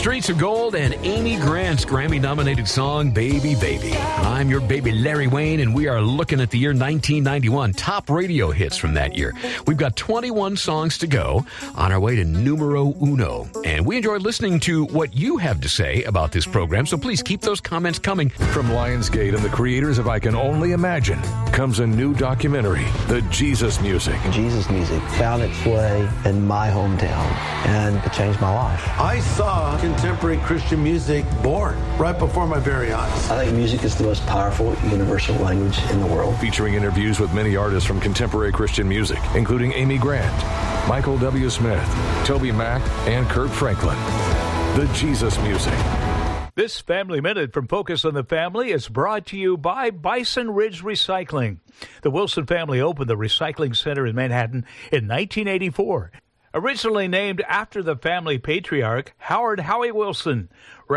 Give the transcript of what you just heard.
Streets of Gold and Amy Grant's Grammy-nominated song, Baby Baby. I'm your baby Larry Wayne, and we are looking at the year 1991, top radio hits from that year. We've got 21 songs to go on our way to numero uno, and we enjoy listening to what you have to say about this program, so please keep those comments coming. From Lionsgate and the creators of I Can Only Imagine comes a new documentary, The Jesus Music. Jesus Music found its way in my hometown, and it changed my life. I saw contemporary Christian music born right before my very eyes. I think music is the most powerful universal language in the world. Featuring interviews with many artists from contemporary Christian music, including Amy Grant, Michael W. Smith, Toby Mac, and Kirk Franklin. The Jesus Music. This Family Minute from Focus on the Family is brought to you by Bison Ridge Recycling. The Wilson family opened the recycling center in Manhattan in 1984. Originally named after the family patriarch, Howard Howie Wilson.